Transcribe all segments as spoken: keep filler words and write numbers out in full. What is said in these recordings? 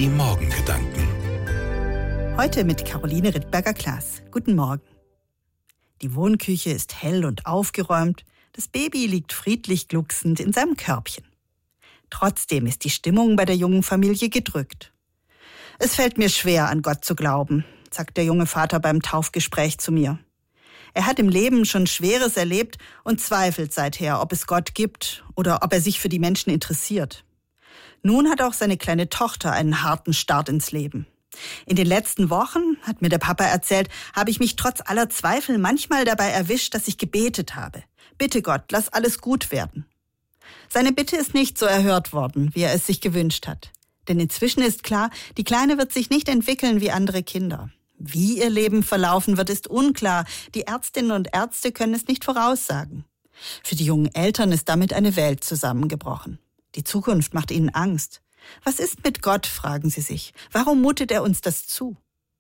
Die Morgengedanken. Heute mit Caroline Rittberger-Klaas. Guten Morgen. Die Wohnküche ist hell und aufgeräumt. Das Baby liegt friedlich glucksend in seinem Körbchen. Trotzdem ist die Stimmung bei der jungen Familie gedrückt. Es fällt mir schwer, an Gott zu glauben, sagt der junge Vater beim Taufgespräch zu mir. Er hat im Leben schon Schweres erlebt und zweifelt seither, ob es Gott gibt oder ob er sich für die Menschen interessiert. Nun hat auch seine kleine Tochter einen harten Start ins Leben. In den letzten Wochen, hat mir der Papa erzählt, habe ich mich trotz aller Zweifel manchmal dabei erwischt, dass ich gebetet habe. Bitte Gott, lass alles gut werden. Seine Bitte ist nicht so erhört worden, wie er es sich gewünscht hat. Denn inzwischen ist klar, die Kleine wird sich nicht entwickeln wie andere Kinder. Wie ihr Leben verlaufen wird, ist unklar. Die Ärztinnen und Ärzte können es nicht voraussagen. Für die jungen Eltern ist damit eine Welt zusammengebrochen. Die Zukunft macht ihnen Angst. Was ist mit Gott, fragen sie sich. Warum mutet er uns das zu?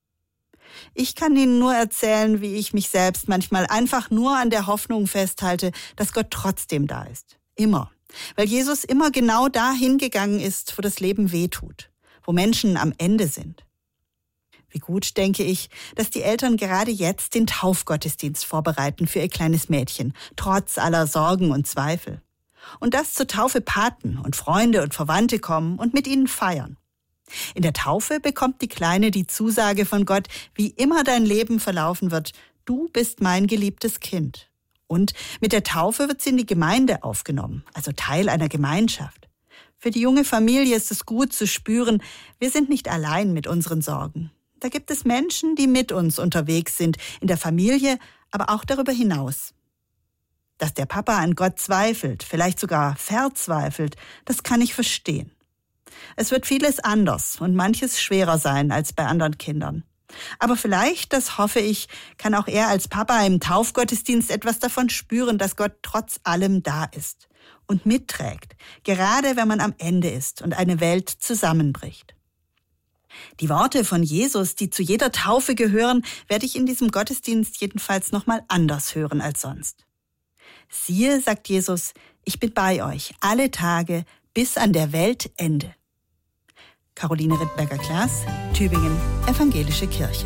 Ich kann Ihnen nur erzählen, wie ich mich selbst manchmal einfach nur an der Hoffnung festhalte, dass Gott trotzdem da ist. Immer. Weil Jesus immer genau dahin gegangen ist, wo das Leben wehtut. Wo Menschen am Ende sind. Wie gut, denke ich, dass die Eltern gerade jetzt den Taufgottesdienst vorbereiten für ihr kleines Mädchen, trotz aller Sorgen und Zweifel. Und dass zur Taufe Paten und Freunde und Verwandte kommen und mit ihnen feiern. In der Taufe bekommt die Kleine die Zusage von Gott, wie immer dein Leben verlaufen wird, du bist mein geliebtes Kind. Und mit der Taufe wird sie in die Gemeinde aufgenommen, also Teil einer Gemeinschaft. Für die junge Familie ist es gut zu spüren, wir sind nicht allein mit unseren Sorgen. Da gibt es Menschen, die mit uns unterwegs sind, in der Familie, aber auch darüber hinaus. Dass der Papa an Gott zweifelt, vielleicht sogar verzweifelt, das kann ich verstehen. Es wird vieles anders und manches schwerer sein als bei anderen Kindern. Aber vielleicht, das hoffe ich, kann auch er als Papa im Taufgottesdienst etwas davon spüren, dass Gott trotz allem da ist und mitträgt, gerade wenn man am Ende ist und eine Welt zusammenbricht. Die Worte von Jesus, die zu jeder Taufe gehören, werde ich in diesem Gottesdienst jedenfalls nochmal anders hören als sonst. Siehe, sagt Jesus, ich bin bei euch alle Tage bis an der Weltende. Caroline Rittberger-Klaas, Tübingen, Evangelische Kirche.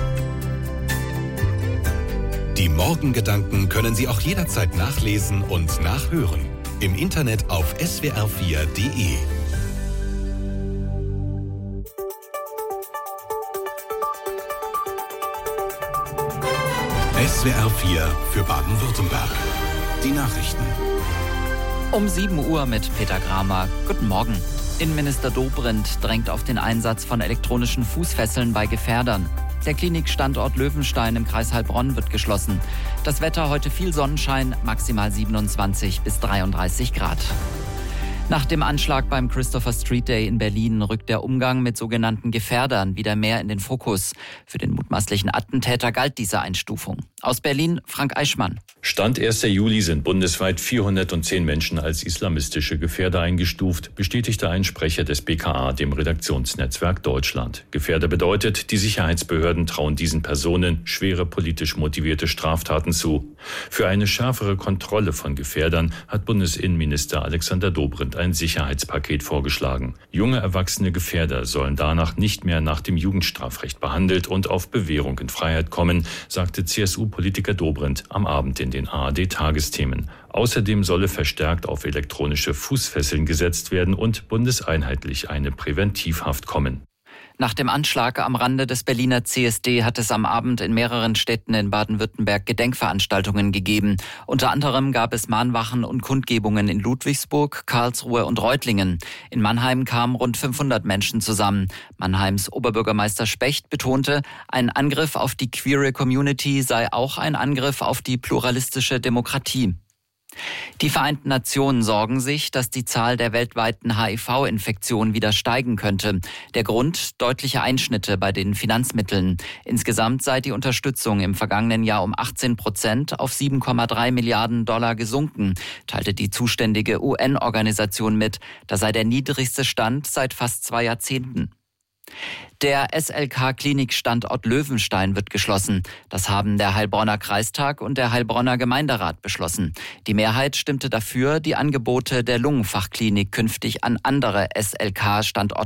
Die Morgengedanken können Sie auch jederzeit nachlesen und nachhören. Im Internet auf S W R vier Punkt de. S W R vier für Baden-Württemberg. Die Nachrichten. Um sieben Uhr mit Peter Kramer. Guten Morgen. Innenminister Dobrindt drängt auf den Einsatz von elektronischen Fußfesseln bei Gefährdern. Der Klinikstandort Löwenstein im Kreis Heilbronn wird geschlossen. Das Wetter heute viel Sonnenschein, maximal siebenundzwanzig bis dreiunddreißig Grad. Nach dem Anschlag beim Christopher Street Day in Berlin rückt der Umgang mit sogenannten Gefährdern wieder mehr in den Fokus. Für den mutmaßlichen Attentäter galt diese Einstufung. Aus Berlin, Frank Eichmann. Stand erster Juli sind bundesweit vierhundertzehn Menschen als islamistische Gefährder eingestuft, bestätigte ein Sprecher des B K A dem Redaktionsnetzwerk Deutschland. Gefährder bedeutet, die Sicherheitsbehörden trauen diesen Personen schwere politisch motivierte Straftaten zu. Für eine schärfere Kontrolle von Gefährdern hat Bundesinnenminister Alexander Dobrindt ein Sicherheitspaket vorgeschlagen. Junge erwachsene Gefährder sollen danach nicht mehr nach dem Jugendstrafrecht behandelt und auf Bewährung in Freiheit kommen, sagte C S U-Politiker Dobrindt am Abend in den A R D-Tagesthemen. Außerdem solle verstärkt auf elektronische Fußfesseln gesetzt werden und bundeseinheitlich eine Präventivhaft kommen. Nach dem Anschlag am Rande des Berliner C S D hat es am Abend in mehreren Städten in Baden-Württemberg Gedenkveranstaltungen gegeben. Unter anderem gab es Mahnwachen und Kundgebungen in Ludwigsburg, Karlsruhe und Reutlingen. In Mannheim kamen rund fünfhundert Menschen zusammen. Mannheims Oberbürgermeister Specht betonte, ein Angriff auf die queere Community sei auch ein Angriff auf die pluralistische Demokratie. Die Vereinten Nationen sorgen sich, dass die Zahl der weltweiten H I V-Infektionen wieder steigen könnte. Der Grund: deutliche Einschnitte bei den Finanzmitteln. Insgesamt sei die Unterstützung im vergangenen Jahr um achtzehn Prozent auf sieben Komma drei Milliarden Dollar gesunken, teilte die zuständige U N-Organisation mit. Das sei der niedrigste Stand seit fast zwei Jahrzehnten. Der S L K-Klinik-Standort Löwenstein wird geschlossen. Das haben der Heilbronner Kreistag und der Heilbronner Gemeinderat beschlossen. Die Mehrheit stimmte dafür, die Angebote der Lungenfachklinik künftig an andere S L K-Standorte